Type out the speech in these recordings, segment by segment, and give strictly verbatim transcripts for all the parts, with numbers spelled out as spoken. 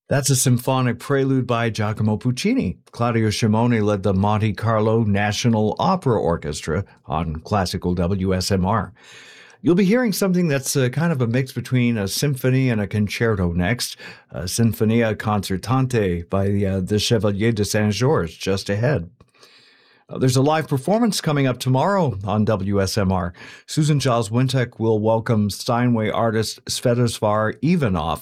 That's a symphonic prelude by Giacomo Puccini. Claudio Shimone led the Monte Carlo National Opera Orchestra on classical W S M R. You'll be hearing something that's uh, kind of a mix between a symphony and a concerto next, a Sinfonia Concertante by uh, the Chevalier de Saint-Georges just ahead. Uh, there's a live performance coming up tomorrow on W S M R. Susan Giles Wintek will welcome Steinway artist Svetozar Ivanov.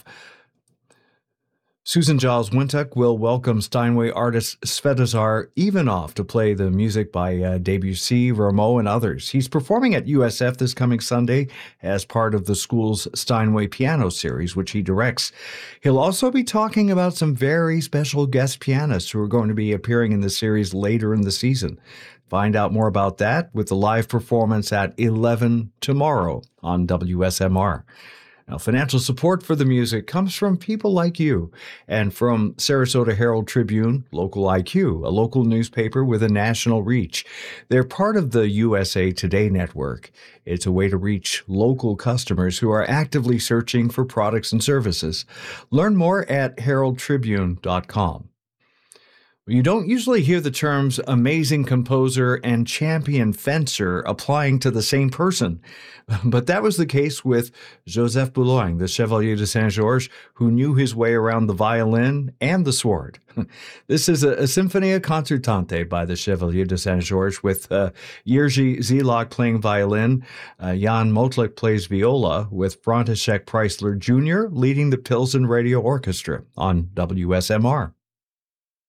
Susan Giles Wintek will welcome Steinway artist Svetozar Ivanov to play the music by uh, Debussy, Rameau, and others. He's performing at U S F this coming Sunday as part of the school's Steinway Piano Series, which he directs. He'll also be talking about some very special guest pianists who are going to be appearing in the series later in the season. Find out more about that with the live performance at eleven tomorrow on W S M R. Now, financial support for the music comes from people like you and from Sarasota Herald Tribune, Local I Q, a local newspaper with a national reach. They're part of the U S A Today network. It's a way to reach local customers who are actively searching for products and services. Learn more at herald tribune dot com. You don't usually hear the terms amazing composer and champion fencer applying to the same person, but that was the case with Joseph Boulogne, the Chevalier de Saint-Georges, who knew his way around the violin and the sword. This is a, a Sinfonia Concertante by the Chevalier de Saint-Georges with uh, Jerzy Zielak playing violin, uh, Jan Motlik plays viola, with František Preisler Junior leading the Pilsen Radio Orchestra on W S M R.